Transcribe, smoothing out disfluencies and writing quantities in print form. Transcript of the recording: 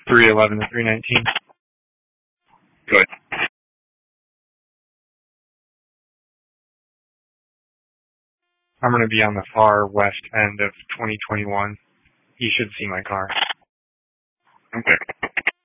311 to 319. Good. I'm going to be on the far west end of 2021. You should see my car. Okay.